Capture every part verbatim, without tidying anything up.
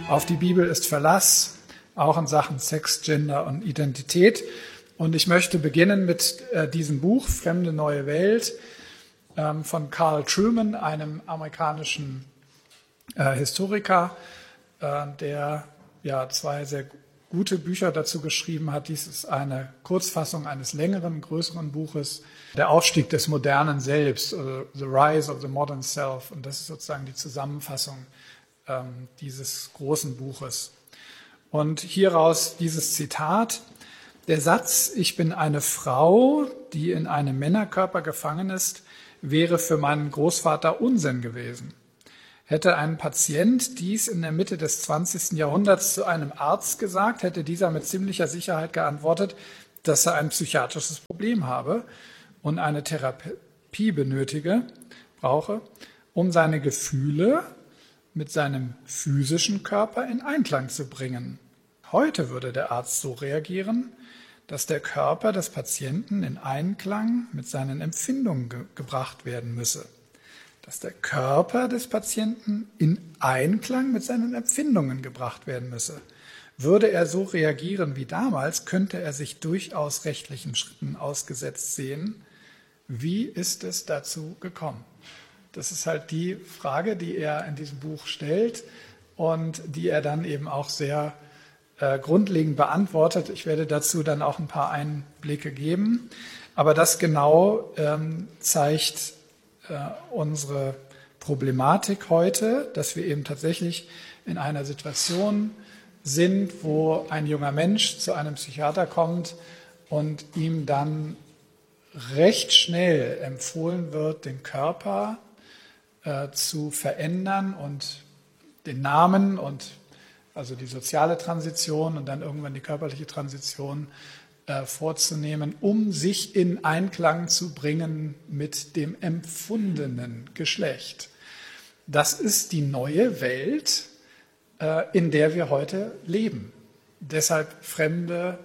Auf die Bibel ist Verlass, auch in Sachen Sex, Gender und Identität. Und ich möchte beginnen mit äh, diesem Buch, Fremde neue Welt, ähm, von Carl Trueman, einem amerikanischen äh, Historiker, äh, der ja zwei sehr gute Bücher dazu geschrieben hat. Dies ist eine Kurzfassung eines längeren, größeren Buches, Der Aufstieg des modernen Selbst, oder The Rise of the Modern Self. Und das ist sozusagen die Zusammenfassung ähm, dieses großen Buches. Und hieraus dieses Zitat: Der Satz, ich bin eine Frau, die in einem Männerkörper gefangen ist, wäre für meinen Großvater Unsinn gewesen. Hätte ein Patient dies in der Mitte des zwanzigsten Jahrhunderts zu einem Arzt gesagt, hätte dieser mit ziemlicher Sicherheit geantwortet, dass er ein psychiatrisches Problem habe und eine Therapie benötige, brauche, um seine Gefühle mit seinem physischen Körper in Einklang zu bringen. Heute würde der Arzt so reagieren, dass der Körper des Patienten in Einklang mit seinen Empfindungen ge- gebracht werden müsse. Dass der Körper des Patienten in Einklang mit seinen Empfindungen gebracht werden müsse. Würde er so reagieren wie damals, könnte er sich durchaus rechtlichen Schritten ausgesetzt sehen. Wie ist es dazu gekommen? Das ist halt die Frage, die er in diesem Buch stellt und die er dann eben auch sehr äh, grundlegend beantwortet. Ich werde dazu dann auch ein paar Einblicke geben. Aber das genau ähm, zeigt unsere Problematik heute, dass wir eben tatsächlich in einer Situation sind, wo ein junger Mensch zu einem Psychiater kommt und ihm dann recht schnell empfohlen wird, den Körper äh, zu verändern und den Namen und also die soziale Transition und dann irgendwann die körperliche Transition vorzunehmen, um sich in Einklang zu bringen mit dem empfundenen Geschlecht. Das ist die neue Welt, in der wir heute leben. Deshalb fremde,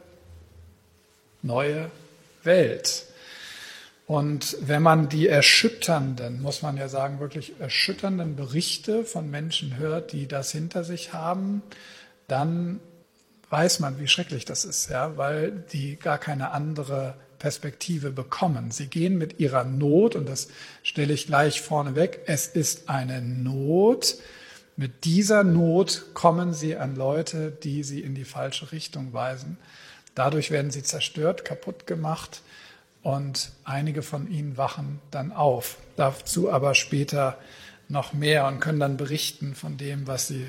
neue Welt. Und wenn man die erschütternden, muss man ja sagen, wirklich erschütternden Berichte von Menschen hört, die das hinter sich haben, dann weiß man, wie schrecklich das ist, ja, weil die gar keine andere Perspektive bekommen. Sie gehen mit ihrer Not, und das stelle ich gleich vorneweg, es ist eine Not. Mit dieser Not kommen sie an Leute, die sie in die falsche Richtung weisen. Dadurch werden sie zerstört, kaputt gemacht und einige von ihnen wachen dann auf. Dazu aber später noch mehr und können dann berichten von dem, was sie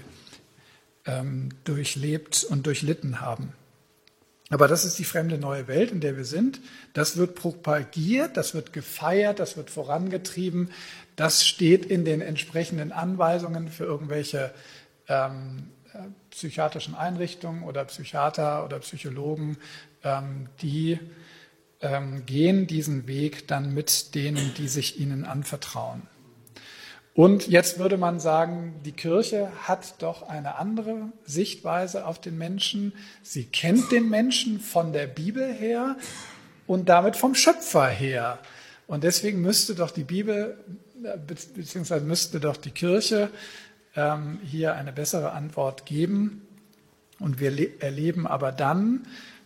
durchlebt und durchlitten haben. Aber das ist die fremde neue Welt, in der wir sind. Das wird propagiert, das wird gefeiert, das wird vorangetrieben. Das steht in den entsprechenden Anweisungen für irgendwelche ähm, psychiatrischen Einrichtungen oder Psychiater oder Psychologen. Ähm, die ähm, gehen diesen Weg dann mit denen, die sich ihnen anvertrauen. Und jetzt würde man sagen, die Kirche hat doch eine andere Sichtweise auf den Menschen. Sie kennt den Menschen von der Bibel her und damit vom Schöpfer her. Und deswegen müsste doch die Bibel, beziehungsweise müsste doch die Kirche ähm, hier eine bessere Antwort geben. Und wir le- erleben aber dann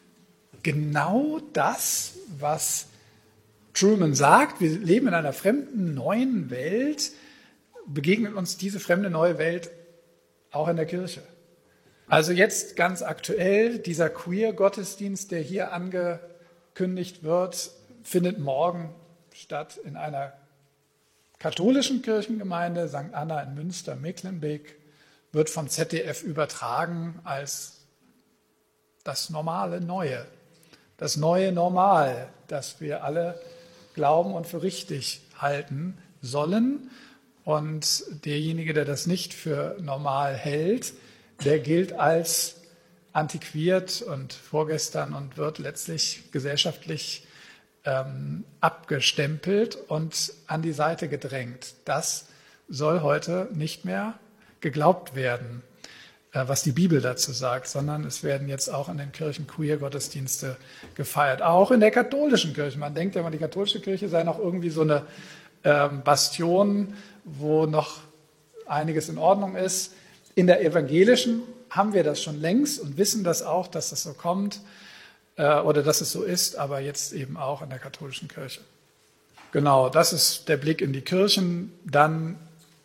genau das, was Trueman sagt. Wir leben in einer fremden, neuen Welt. Begegnet uns diese fremde neue Welt auch in der Kirche. Also jetzt ganz aktuell, dieser Queer-Gottesdienst, der hier angekündigt wird, findet morgen statt in einer katholischen Kirchengemeinde, Sankt Anna in Münster, Mecklenbeek, wird vom Z D F übertragen als das normale Neue, das neue Normal, das wir alle glauben und für richtig halten sollen. Und derjenige, der das nicht für normal hält, der gilt als antiquiert und vorgestern und wird letztlich gesellschaftlich ähm, abgestempelt und an die Seite gedrängt. Das soll heute nicht mehr geglaubt werden, äh, was die Bibel dazu sagt, sondern es werden jetzt auch in den Kirchen Queer-Gottesdienste gefeiert. Auch in der katholischen Kirche. Man denkt ja immer, die katholische Kirche sei noch irgendwie so eine ähm, Bastion, wo noch einiges in Ordnung ist. In der evangelischen haben wir das schon längst und wissen das auch, dass das so kommt äh, oder dass es so ist, aber jetzt eben auch in der katholischen Kirche. Genau, das ist der Blick in die Kirchen. Dann,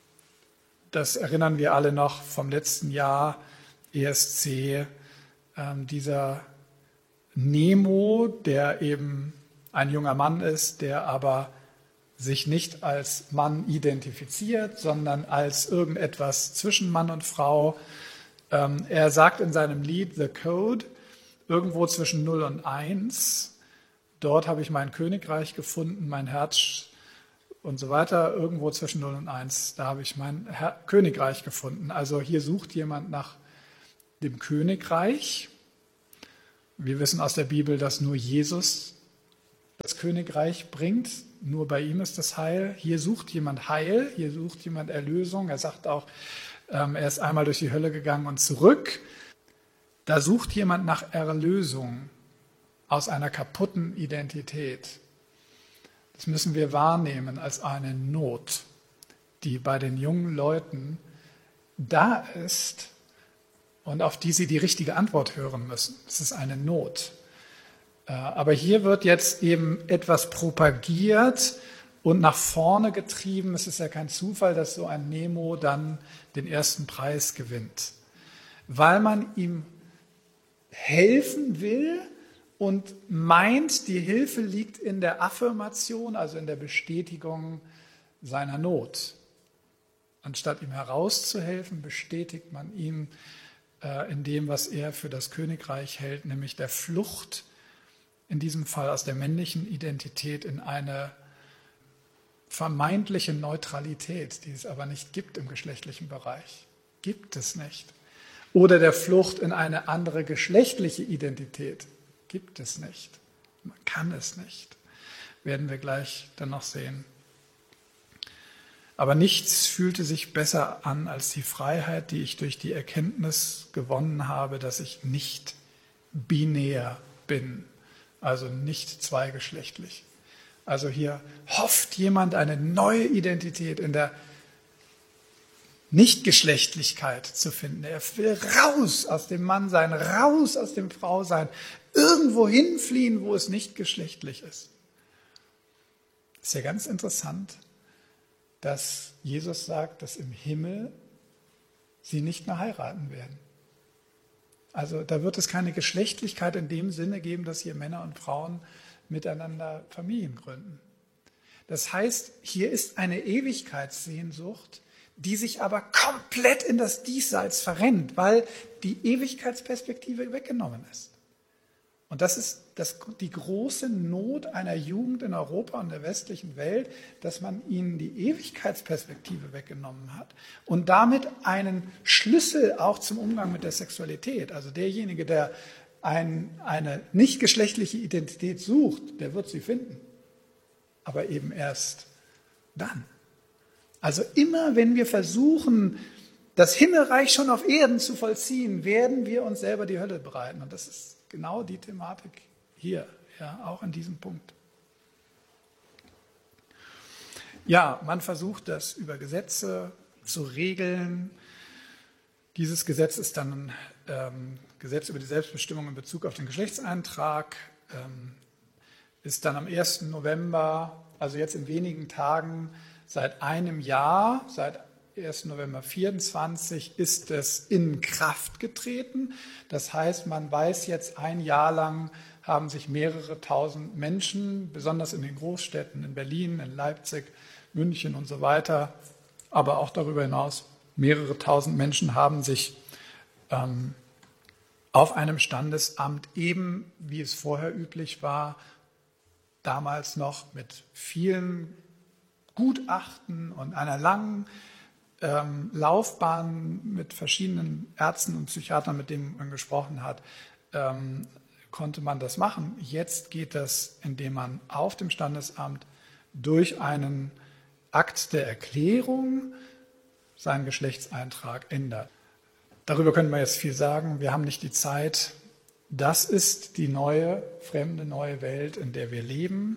das erinnern wir alle noch vom letzten Jahr, E S C, äh, dieser Nemo, der eben ein junger Mann ist, der aber sich nicht als Mann identifiziert, sondern als irgendetwas zwischen Mann und Frau. Ähm, er sagt in seinem Lied The Code, irgendwo zwischen null und eins, dort habe ich mein Königreich gefunden, mein Herz und so weiter, irgendwo zwischen null und eins, da habe ich mein Her- Königreich gefunden. Also hier sucht jemand nach dem Königreich. Wir wissen aus der Bibel, dass nur Jesus das Königreich bringt. Nur bei ihm ist das Heil. Hier sucht jemand Heil, hier sucht jemand Erlösung. Er sagt auch, ähm, er ist einmal durch die Hölle gegangen und zurück. Da sucht jemand nach Erlösung aus einer kaputten Identität. Das müssen wir wahrnehmen als eine Not, die bei den jungen Leuten da ist und auf die sie die richtige Antwort hören müssen. Es ist eine Not. Aber hier wird jetzt eben etwas propagiert und nach vorne getrieben. Es ist ja kein Zufall, dass so ein Nemo dann den ersten Preis gewinnt, weil man ihm helfen will und meint, die Hilfe liegt in der Affirmation, also in der Bestätigung seiner Not. Anstatt ihm herauszuhelfen, bestätigt man ihn äh, in dem, was er für das Königreich hält, nämlich der Flucht, in diesem Fall aus der männlichen Identität in eine vermeintliche Neutralität, die es aber nicht gibt im geschlechtlichen Bereich. Gibt es nicht. Oder der Flucht in eine andere geschlechtliche Identität. Gibt es nicht. Man kann es nicht. Werden wir gleich dann noch sehen. Aber nichts fühlte sich besser an als die Freiheit, die ich durch die Erkenntnis gewonnen habe, dass ich nicht binär bin. Also nicht zweigeschlechtlich. Also hier hofft jemand eine neue Identität in der Nichtgeschlechtlichkeit zu finden. Er will raus aus dem Mannsein, raus aus dem Frausein, irgendwo hinfliehen, wo es nicht geschlechtlich ist. Das ist ja ganz interessant, dass Jesus sagt, dass im Himmel sie nicht mehr heiraten werden. Also da wird es keine Geschlechtlichkeit in dem Sinne geben, dass hier Männer und Frauen miteinander Familien gründen. Das heißt, hier ist eine Ewigkeitssehnsucht, die sich aber komplett in das Diesseits verrennt, weil die Ewigkeitsperspektive weggenommen ist. Und das ist das, die große Not einer Jugend in Europa und der westlichen Welt, dass man ihnen die Ewigkeitsperspektive weggenommen hat und damit einen Schlüssel auch zum Umgang mit der Sexualität. Also derjenige, der ein, eine nicht geschlechtliche Identität sucht, der wird sie finden. Aber eben erst dann. Also immer, wenn wir versuchen, das Himmelreich schon auf Erden zu vollziehen, werden wir uns selber die Hölle bereiten. Und das ist genau die Thematik hier, ja, auch in diesem Punkt. Ja, man versucht das über Gesetze zu regeln. Dieses Gesetz ist dann ähm, Gesetz über die Selbstbestimmung in Bezug auf den Geschlechtseintrag, ähm, ist dann am ersten November, also jetzt in wenigen Tagen, seit einem Jahr, seit ersten November vierundzwanzig, ist es in Kraft getreten. Das heißt, man weiß jetzt, ein Jahr lang haben sich mehrere tausend Menschen, besonders in den Großstädten, in Berlin, in Leipzig, München und so weiter, aber auch darüber hinaus, mehrere tausend Menschen haben sich ähm, auf einem Standesamt, eben wie es vorher üblich war, damals noch mit vielen Gutachten und einer langen ähm, Laufbahn mit verschiedenen Ärzten und Psychiatern, mit denen man gesprochen hat, ähm, konnte man das machen. Jetzt geht das, indem man auf dem Standesamt durch einen Akt der Erklärung seinen Geschlechtseintrag ändert. Darüber können wir jetzt viel sagen. Wir haben nicht die Zeit. Das ist die neue, fremde, neue Welt, in der wir leben.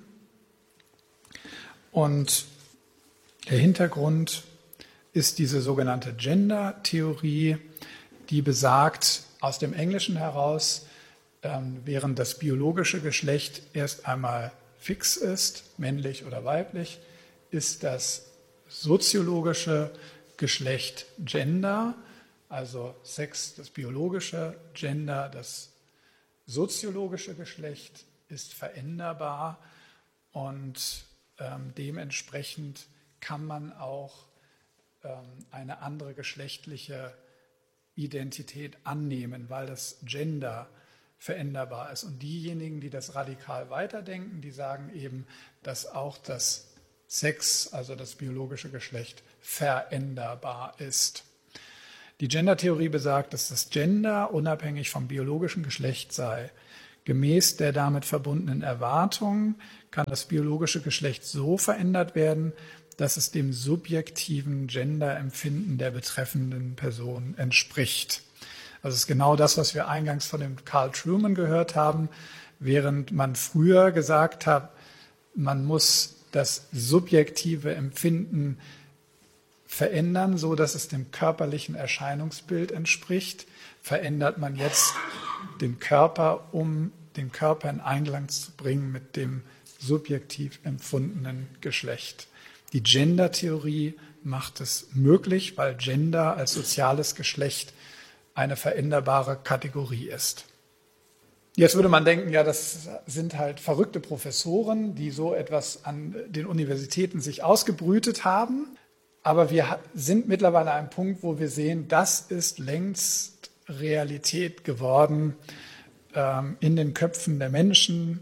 Und der Hintergrund ist diese sogenannte Gender-Theorie, die besagt, aus dem Englischen heraus, ähm, während das biologische Geschlecht erst einmal fix ist, männlich oder weiblich, ist das soziologische Geschlecht Gender, also Sex das biologische, Gender das soziologische Geschlecht ist veränderbar und ähm, dementsprechend kann man auch ähm, eine andere geschlechtliche Identität annehmen, weil das Gender veränderbar ist. Und diejenigen, die das radikal weiterdenken, die sagen eben, dass auch das Sex, also das biologische Geschlecht, veränderbar ist. Die Gendertheorie besagt, dass das Gender unabhängig vom biologischen Geschlecht sei. Gemäß der damit verbundenen Erwartung kann das biologische Geschlecht so verändert werden, dass es dem subjektiven Genderempfinden der betreffenden Person entspricht. Also es ist genau das, was wir eingangs von dem Carl Trueman gehört haben, während man früher gesagt hat, man muss das subjektive Empfinden verändern, so dass es dem körperlichen Erscheinungsbild entspricht, verändert man jetzt den Körper, um den Körper in Einklang zu bringen mit dem subjektiv empfundenen Geschlecht. Die Gendertheorie macht es möglich, weil Gender als soziales Geschlecht eine veränderbare Kategorie ist. Jetzt würde man denken, ja, das sind halt verrückte Professoren, die so etwas an den Universitäten sich ausgebrütet haben. Aber wir sind mittlerweile an einem Punkt, wo wir sehen, das ist längst Realität geworden ähm, in den Köpfen der Menschen.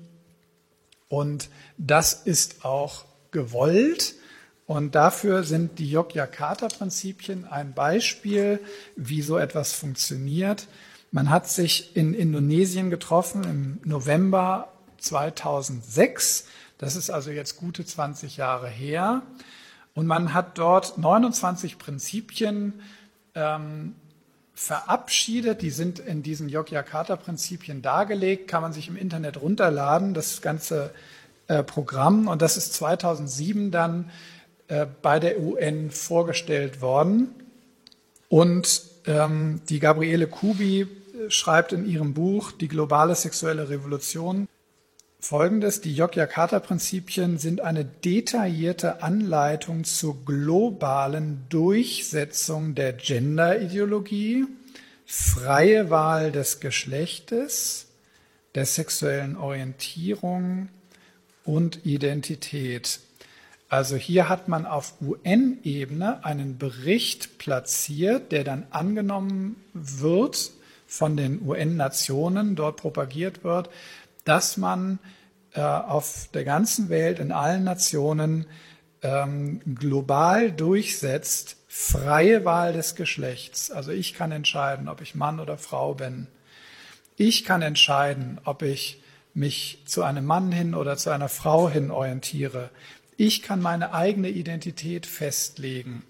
Und das ist auch gewollt. Und dafür sind die Yogyakarta-Prinzipien ein Beispiel, wie so etwas funktioniert. Man hat sich in Indonesien getroffen im November zweitausendsechs. Das ist also jetzt gute zwanzig Jahre her. Und man hat dort neunundzwanzig Prinzipien ähm, verabschiedet. Die sind in diesen Yogyakarta-Prinzipien dargelegt. Kann man sich im Internet runterladen, das ganze äh, Programm. Und das ist zweitausendsieben dann äh, bei der U N vorgestellt worden. Und ähm, die Gabriele Kubi schreibt in ihrem Buch Die globale sexuelle Revolution Folgendes: Die Yogyakarta-Prinzipien sind eine detaillierte Anleitung zur globalen Durchsetzung der Gender-Ideologie, freie Wahl des Geschlechtes, der sexuellen Orientierung und Identität. Also hier hat man auf U N-Ebene einen Bericht platziert, der dann angenommen wird von den U N-Nationen, dort propagiert wird, dass man äh, auf der ganzen Welt, in allen Nationen ähm, global durchsetzt, freie Wahl des Geschlechts. Also ich kann entscheiden, ob ich Mann oder Frau bin. Ich kann entscheiden, ob ich mich zu einem Mann hin oder zu einer Frau hin orientiere. Ich kann meine eigene Identität festlegen.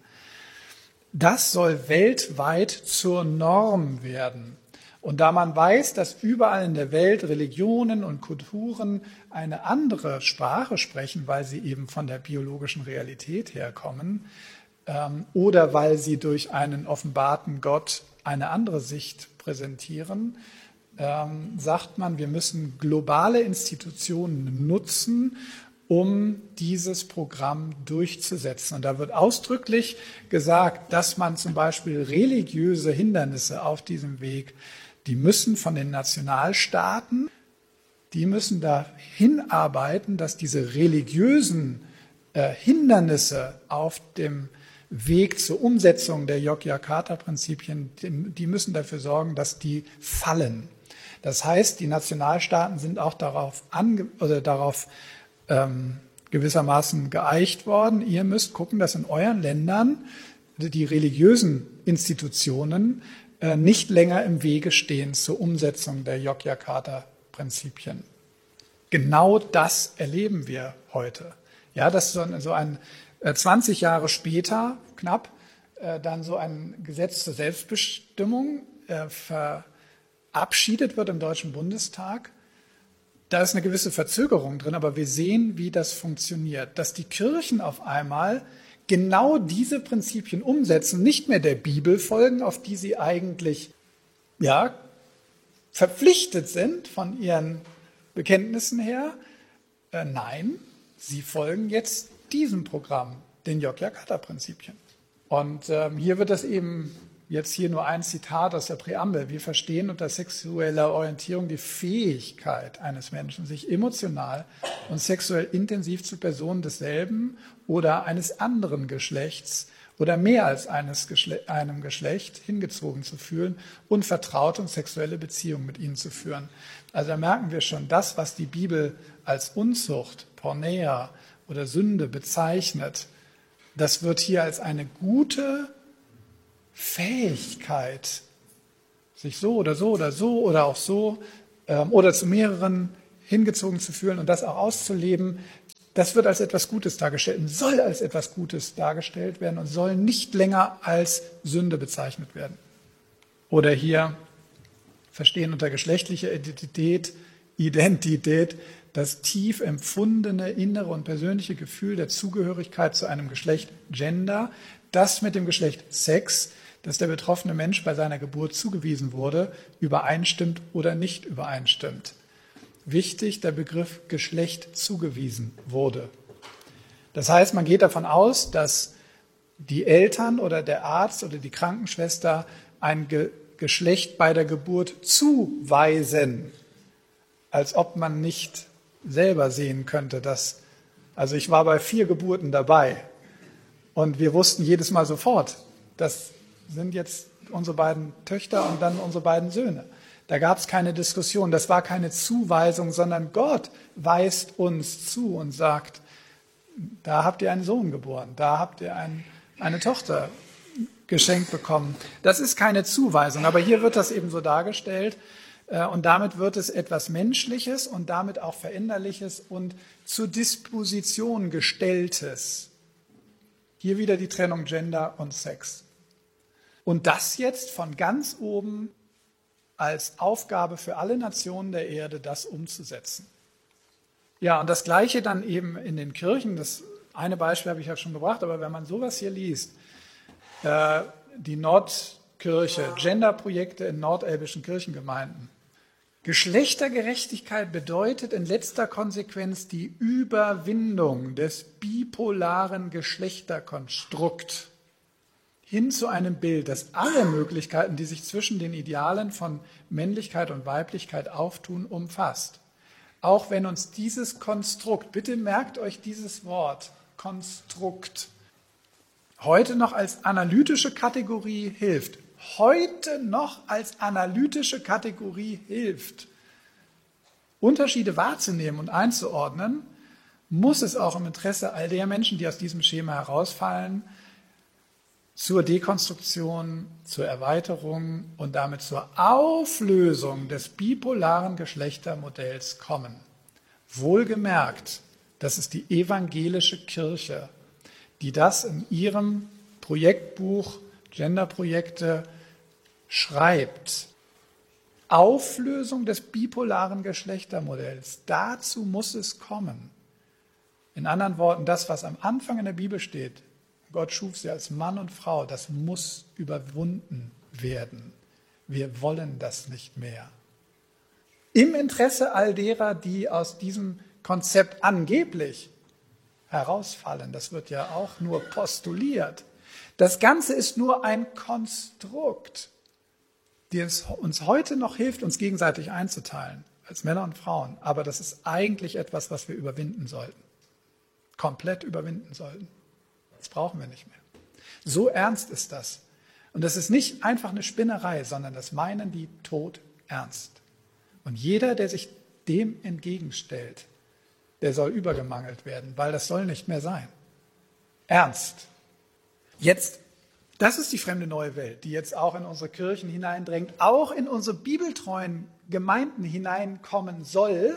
Das soll weltweit zur Norm werden. Und da man weiß, dass überall in der Welt Religionen und Kulturen eine andere Sprache sprechen, weil sie eben von der biologischen Realität herkommen, ähm, oder weil sie durch einen offenbarten Gott eine andere Sicht präsentieren, ähm, sagt man, wir müssen globale Institutionen nutzen, um dieses Programm durchzusetzen. Und da wird ausdrücklich gesagt, dass man zum Beispiel religiöse Hindernisse auf diesem Weg, die müssen von den Nationalstaaten, die müssen da hinarbeiten, dass diese religiösen äh, Hindernisse auf dem Weg zur Umsetzung der Yogyakarta-Prinzipien, die, die müssen dafür sorgen, dass die fallen. Das heißt, die Nationalstaaten sind auch darauf, ange, oder darauf ähm, gewissermaßen geeicht worden. Ihr müsst gucken, dass in euren Ländern die religiösen Institutionen nicht länger im Wege stehen zur Umsetzung der Yogyakarta-Prinzipien. Genau das erleben wir heute. Ja, dass so ein, so ein zwanzig Jahre später, knapp, dann so ein Gesetz zur Selbstbestimmung verabschiedet wird im Deutschen Bundestag. Da ist eine gewisse Verzögerung drin, aber wir sehen, wie das funktioniert. Dass die Kirchen auf einmal genau diese Prinzipien umsetzen, nicht mehr der Bibel folgen, auf die sie eigentlich ja, verpflichtet sind von ihren Bekenntnissen her. Äh, nein, sie folgen jetzt diesem Programm, den Yogyakarta-Prinzipien. Und ähm, hier wird das eben, jetzt hier nur ein Zitat aus der Präambel. Wir verstehen unter sexueller Orientierung die Fähigkeit eines Menschen, sich emotional und sexuell intensiv zu Personen desselben oder eines anderen Geschlechts oder mehr als eines Geschle- einem Geschlecht hingezogen zu fühlen und vertraute und sexuelle Beziehungen mit ihnen zu führen. Also da merken wir schon, das, was die Bibel als Unzucht, Porneia oder Sünde bezeichnet, das wird hier als eine gute Fähigkeit, sich so oder so oder so oder auch so ähm, oder zu mehreren hingezogen zu fühlen und das auch auszuleben, das wird als etwas Gutes dargestellt und soll als etwas Gutes dargestellt werden und soll nicht länger als Sünde bezeichnet werden. Oder hier verstehen unter geschlechtlicher Identität, Identität das tief empfundene innere und persönliche Gefühl der Zugehörigkeit zu einem Geschlecht, Gender, das mit dem Geschlecht Sex, das der betroffene Mensch bei seiner Geburt zugewiesen wurde, übereinstimmt oder nicht übereinstimmt. Wichtig, der Begriff Geschlecht zugewiesen wurde. Das heißt, man geht davon aus, dass die Eltern oder der Arzt oder die Krankenschwester ein Ge- Geschlecht bei der Geburt zuweisen, als ob man nicht selber sehen könnte, dass, also ich war bei vier Geburten dabei und wir wussten jedes Mal sofort, das sind jetzt unsere beiden Töchter und dann unsere beiden Söhne. Da gab es keine Diskussion, das war keine Zuweisung, sondern Gott weist uns zu und sagt, da habt ihr einen Sohn geboren, da habt ihr ein, eine Tochter geschenkt bekommen. Das ist keine Zuweisung, aber hier wird das eben so dargestellt und damit wird es etwas Menschliches und damit auch Veränderliches und zur Disposition gestelltes. Hier wieder die Trennung Gender und Sex. Und das jetzt von ganz oben als Aufgabe für alle Nationen der Erde, das umzusetzen. Ja, und das Gleiche dann eben in den Kirchen. Das eine Beispiel habe ich ja schon gebracht, aber wenn man sowas hier liest, äh, die Nordkirche, Genderprojekte in nordelbischen Kirchengemeinden. Geschlechtergerechtigkeit bedeutet in letzter Konsequenz die Überwindung des bipolaren Geschlechterkonstrukts hin zu einem Bild, das alle Möglichkeiten, die sich zwischen den Idealen von Männlichkeit und Weiblichkeit auftun, umfasst. Auch wenn uns dieses Konstrukt, bitte merkt euch dieses Wort, Konstrukt, heute noch als analytische Kategorie hilft. Heute noch als analytische Kategorie hilft, Unterschiede wahrzunehmen und einzuordnen, muss es auch im Interesse all der Menschen, die aus diesem Schema herausfallen, zur Dekonstruktion, zur Erweiterung und damit zur Auflösung des bipolaren Geschlechtermodells kommen. Wohlgemerkt, das ist die evangelische Kirche, die das in ihrem Projektbuch Genderprojekte schreibt. Auflösung des bipolaren Geschlechtermodells, dazu muss es kommen. In anderen Worten, das, was am Anfang in der Bibel steht, Gott schuf sie als Mann und Frau, das muss überwunden werden. Wir wollen das nicht mehr. Im Interesse all derer, die aus diesem Konzept angeblich herausfallen, das wird ja auch nur postuliert. Das Ganze ist nur ein Konstrukt, das uns heute noch hilft, uns gegenseitig einzuteilen, als Männer und Frauen. Aber das ist eigentlich etwas, was wir überwinden sollten. Komplett überwinden sollten. Das brauchen wir nicht mehr. So ernst ist das. Und das ist nicht einfach eine Spinnerei, sondern das meinen die tot ernst. Und jeder, der sich dem entgegenstellt, der soll übergemangelt werden, weil das soll nicht mehr sein. Ernst. Jetzt, das ist die fremde neue Welt, die jetzt auch in unsere Kirchen hineindrängt, auch in unsere bibeltreuen Gemeinden hineinkommen soll.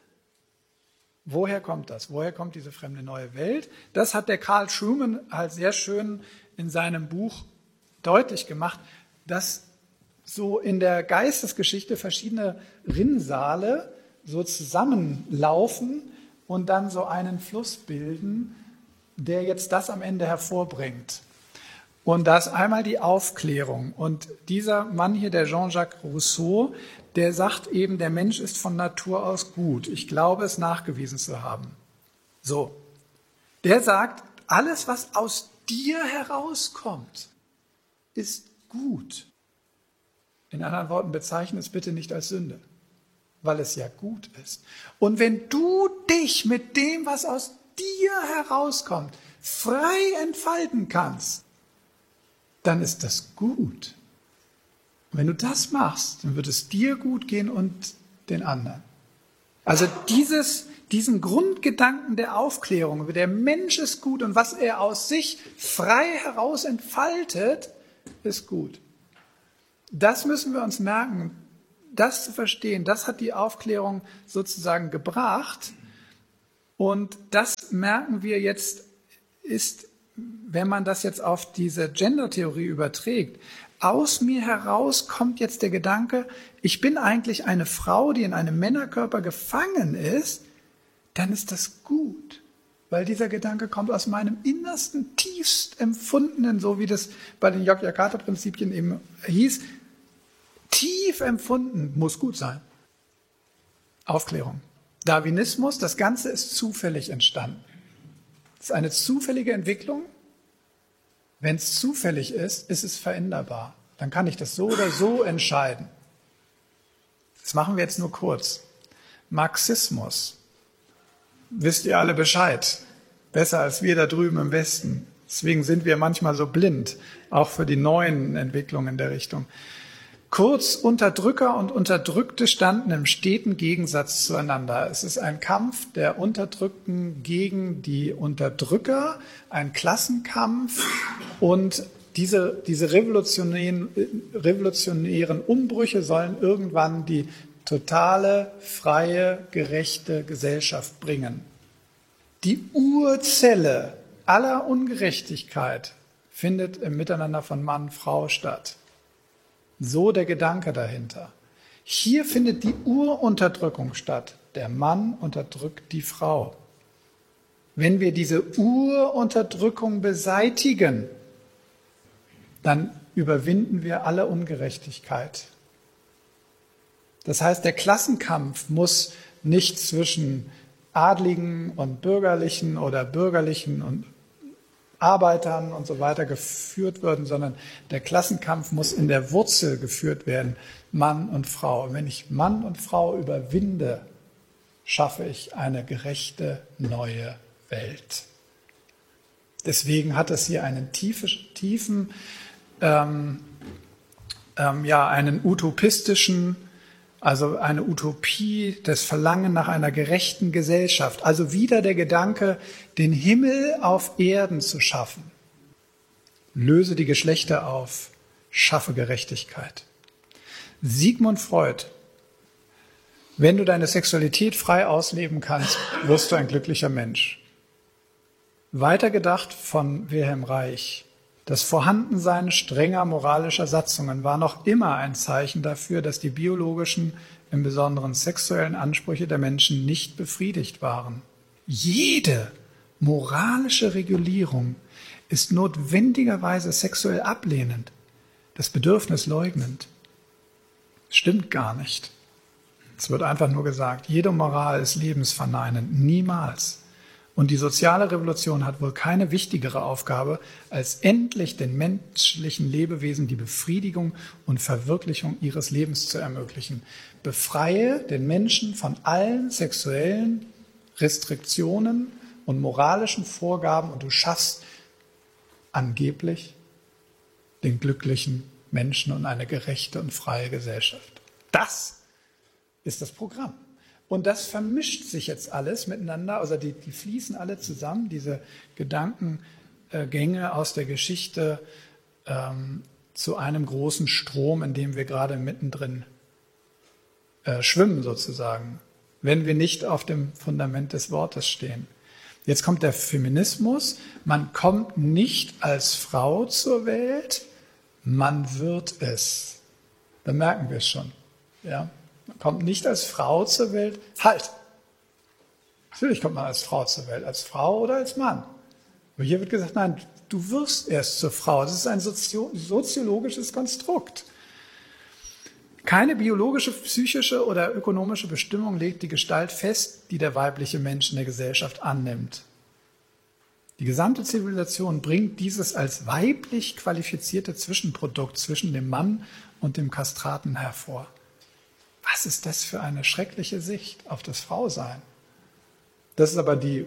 Woher kommt das? Woher kommt diese fremde neue Welt? Das hat der Carl Trueman halt sehr schön in seinem Buch deutlich gemacht, dass so in der Geistesgeschichte verschiedene Rinnsale so zusammenlaufen und dann so einen Fluss bilden, der jetzt das am Ende hervorbringt. Und da ist einmal die Aufklärung. Und dieser Mann hier, der Jean-Jacques Rousseau, der sagt eben, der Mensch ist von Natur aus gut. Ich glaube, es nachgewiesen zu haben. So. Der sagt, alles, was aus dir herauskommt, ist gut. In anderen Worten, bezeichne es bitte nicht als Sünde, weil es ja gut ist. Und wenn du dich mit dem, was aus dir herauskommt, frei entfalten kannst, dann ist das gut. Und wenn du das machst, dann wird es dir gut gehen und den anderen. Also dieses, diesen Grundgedanken der Aufklärung, der Mensch ist gut und was er aus sich frei heraus entfaltet, ist gut. Das müssen wir uns merken, das zu verstehen, das hat die Aufklärung sozusagen gebracht. Und das merken wir jetzt, ist, wenn man das jetzt auf diese Gender-Theorie überträgt, aus mir heraus kommt jetzt der Gedanke, ich bin eigentlich eine Frau, die in einem Männerkörper gefangen ist, dann ist das gut. Weil dieser Gedanke kommt aus meinem innersten, tiefst empfundenen, so wie das bei den Yogyakarta-Prinzipien eben hieß, tief empfunden, muss gut sein. Aufklärung. Darwinismus, das Ganze ist zufällig entstanden. Es ist eine zufällige Entwicklung. Wenn es zufällig ist, ist es veränderbar. Dann kann ich das so oder so entscheiden. Das machen wir jetzt nur kurz. Marxismus. Wisst ihr alle Bescheid? Besser als wir da drüben im Westen. Deswegen sind wir manchmal so blind, auch für die neuen Entwicklungen der Richtung. Kurz, Unterdrücker und Unterdrückte standen im steten Gegensatz zueinander. Es ist ein Kampf der Unterdrückten gegen die Unterdrücker, ein Klassenkampf und diese, diese revolutionären, revolutionären Umbrüche sollen irgendwann die totale, freie, gerechte Gesellschaft bringen. Die Urzelle aller Ungerechtigkeit findet im Miteinander von Mann und Frau statt. So der Gedanke dahinter. Hier findet die Urunterdrückung statt. Der Mann unterdrückt die Frau. Wenn wir diese Urunterdrückung beseitigen, dann überwinden wir alle Ungerechtigkeit. Das heißt, der Klassenkampf muss nicht zwischen Adligen und Bürgerlichen oder Bürgerlichen und Arbeitern und so weiter geführt werden, sondern der Klassenkampf muss in der Wurzel geführt werden, Mann und Frau. Und wenn ich Mann und Frau überwinde, schaffe ich eine gerechte neue Welt. Deswegen hat es hier einen tiefen, tiefen ähm, ähm, ja, einen utopistischen, also eine Utopie, das Verlangen nach einer gerechten Gesellschaft. Also wieder der Gedanke, den Himmel auf Erden zu schaffen. Löse die Geschlechter auf, schaffe Gerechtigkeit. Sigmund Freud: Wenn du deine Sexualität frei ausleben kannst, wirst du ein glücklicher Mensch. Weitergedacht von Wilhelm Reich: Das Vorhandensein strenger moralischer Satzungen war noch immer ein Zeichen dafür, dass die biologischen, im Besonderen sexuellen Ansprüche der Menschen nicht befriedigt waren. Jede moralische Regulierung ist notwendigerweise sexuell ablehnend, das Bedürfnis leugnend. Stimmt gar nicht. Es wird einfach nur gesagt, jede Moral ist lebensverneinend, niemals. Und die soziale Revolution hat wohl keine wichtigere Aufgabe, als endlich den menschlichen Lebewesen die Befriedigung und Verwirklichung ihres Lebens zu ermöglichen. Befreie den Menschen von allen sexuellen Restriktionen und moralischen Vorgaben und du schaffst angeblich den glücklichen Menschen und eine gerechte und freie Gesellschaft. Das ist das Programm. Und das vermischt sich jetzt alles miteinander, also die, die fließen alle zusammen, diese Gedankengänge aus der Geschichte ähm, zu einem großen Strom, in dem wir gerade mittendrin äh, schwimmen sozusagen, wenn wir nicht auf dem Fundament des Wortes stehen. Jetzt kommt der Feminismus, man kommt nicht als Frau zur Welt, man wird es. Da merken wir es schon, ja. Man kommt nicht als Frau zur Welt. Halt! Natürlich kommt man als Frau zur Welt, als Frau oder als Mann. Aber hier wird gesagt, nein, du wirst erst zur Frau. Das ist ein sozio- soziologisches Konstrukt. Keine biologische, psychische oder ökonomische Bestimmung legt die Gestalt fest, die der weibliche Mensch in der Gesellschaft annimmt. Die gesamte Zivilisation bringt dieses als weiblich qualifizierte Zwischenprodukt zwischen dem Mann und dem Kastraten hervor. Was ist das für eine schreckliche Sicht auf das Frausein? Das ist aber die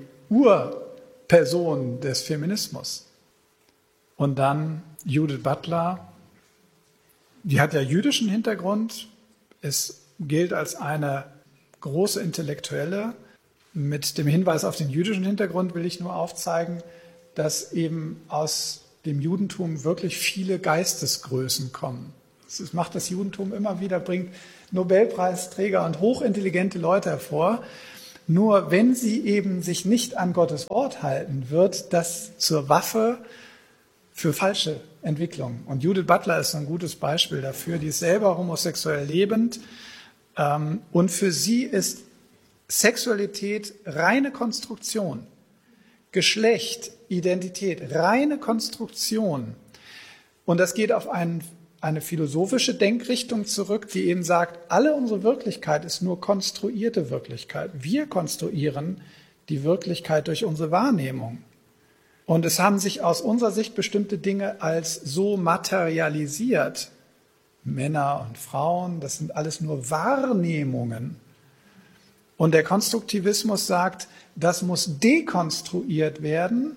Urperson des Feminismus. Und dann Judith Butler, die hat ja jüdischen Hintergrund. Es gilt als eine große Intellektuelle. Mit dem Hinweis auf den jüdischen Hintergrund will ich nur aufzeigen, dass eben aus dem Judentum wirklich viele Geistesgrößen kommen. Das macht das Judentum immer wieder, bringt Nobelpreisträger und hochintelligente Leute hervor. Nur wenn sie eben sich nicht an Gottes Wort halten, wird das zur Waffe für falsche Entwicklungen. Und Judith Butler ist ein gutes Beispiel dafür. Die ist selber homosexuell lebend. Und für sie ist Sexualität reine Konstruktion. Geschlecht, Identität, reine Konstruktion. Und das geht auf einen, eine philosophische Denkrichtung zurück, die eben sagt, alle unsere Wirklichkeit ist nur konstruierte Wirklichkeit. Wir konstruieren die Wirklichkeit durch unsere Wahrnehmung. Und es haben sich aus unserer Sicht bestimmte Dinge als so materialisiert. Männer und Frauen, das sind alles nur Wahrnehmungen. Und der Konstruktivismus sagt, das muss dekonstruiert werden,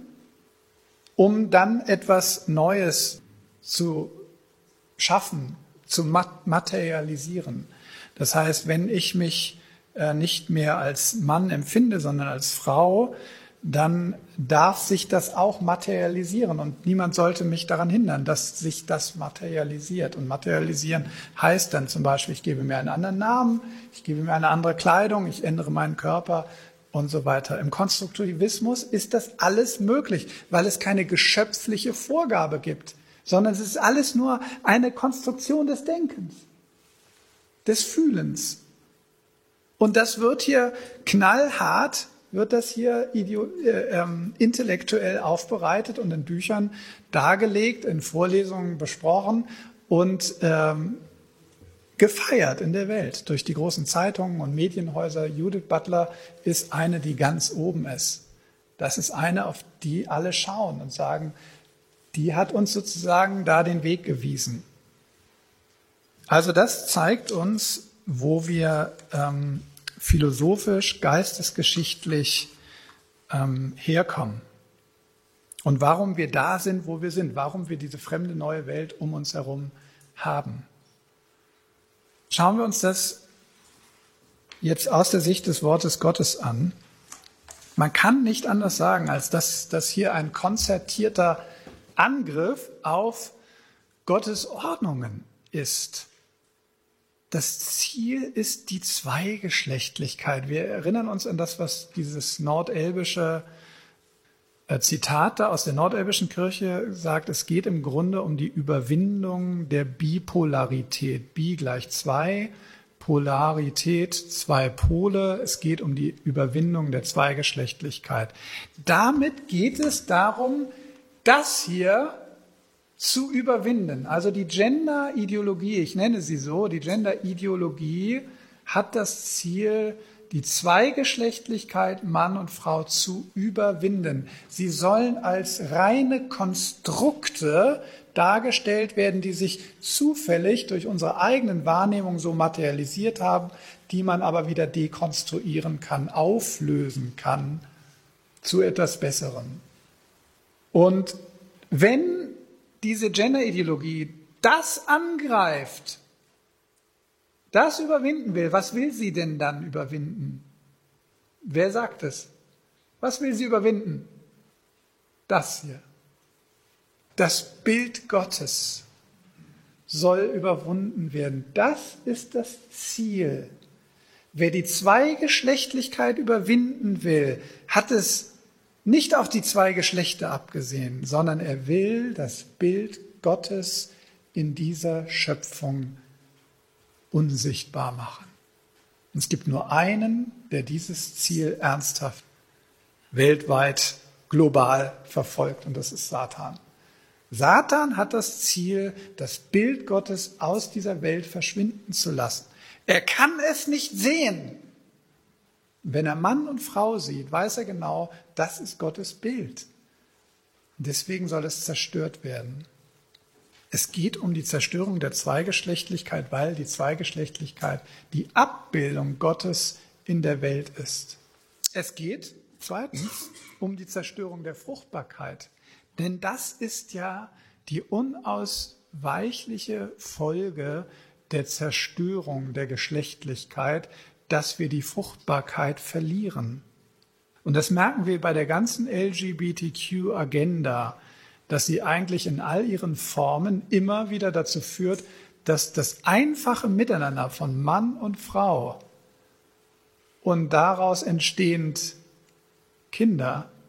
um dann etwas Neues zu schaffen, zu materialisieren. Das heißt, wenn ich mich nicht mehr als Mann empfinde, sondern als Frau, dann darf sich das auch materialisieren. Und niemand sollte mich daran hindern, dass sich das materialisiert. Und materialisieren heißt dann zum Beispiel, ich gebe mir einen anderen Namen, ich gebe mir eine andere Kleidung, ich ändere meinen Körper und so weiter. Im Konstruktivismus ist das alles möglich, weil es keine geschöpfliche Vorgabe gibt, sondern es ist alles nur eine Konstruktion des Denkens, des Fühlens. Und das wird hier knallhart, wird das hier ideo, äh, ähm, intellektuell aufbereitet und in Büchern dargelegt, in Vorlesungen besprochen und ähm, gefeiert in der Welt durch die großen Zeitungen und Medienhäuser. Judith Butler ist eine, die ganz oben ist. Das ist eine, auf die alle schauen und sagen, die hat uns sozusagen da den Weg gewiesen. Also das zeigt uns, wo wir ähm, philosophisch, geistesgeschichtlich ähm, herkommen und warum wir da sind, wo wir sind, warum wir diese fremde neue Welt um uns herum haben. Schauen wir uns das jetzt aus der Sicht des Wortes Gottes an. Man kann nicht anders sagen, als dass das hier ein konzertierter Angriff auf Gottes Ordnungen ist. Das Ziel ist die Zweigeschlechtlichkeit. Wir erinnern uns an das, was dieses nordelbische Zitat da aus der nordelbischen Kirche sagt. Es geht im Grunde um die Überwindung der Bipolarität. Bi gleich zwei, Polarität, zwei Pole. Es geht um die Überwindung der Zweigeschlechtlichkeit. Damit geht es darum, das hier zu überwinden. Also die Gender-Ideologie, ich nenne sie so, die Gender-Ideologie hat das Ziel, die Zweigeschlechtlichkeit Mann und Frau zu überwinden. Sie sollen als reine Konstrukte dargestellt werden, die sich zufällig durch unsere eigenen Wahrnehmungen so materialisiert haben, die man aber wieder dekonstruieren kann, auflösen kann zu etwas Besserem. Und wenn diese Gender-Ideologie das angreift, das überwinden will, was will sie denn dann überwinden? Wer sagt es? Was will sie überwinden? Das hier. Das Bild Gottes soll überwunden werden. Das ist das Ziel. Wer die Zweigeschlechtlichkeit überwinden will, hat es nicht auf die zwei Geschlechter abgesehen, sondern er will das Bild Gottes in dieser Schöpfung unsichtbar machen. Und es gibt nur einen, der dieses Ziel ernsthaft weltweit global verfolgt, und das ist Satan. Satan hat das Ziel, das Bild Gottes aus dieser Welt verschwinden zu lassen. Er kann es nicht sehen. Wenn er Mann und Frau sieht, weiß er genau, das ist Gottes Bild. Deswegen soll es zerstört werden. Es geht um die Zerstörung der Zweigeschlechtlichkeit, weil die Zweigeschlechtlichkeit die Abbildung Gottes in der Welt ist. Es geht zweitens um die Zerstörung der Fruchtbarkeit. Denn das ist ja die unausweichliche Folge der Zerstörung der Geschlechtlichkeit, dass wir die Fruchtbarkeit verlieren. Und das merken wir bei der ganzen L G B T Q-Agenda, dass sie eigentlich in all ihren Formen immer wieder dazu führt, dass das einfache Miteinander von Mann und Frau und daraus entstehend Kinder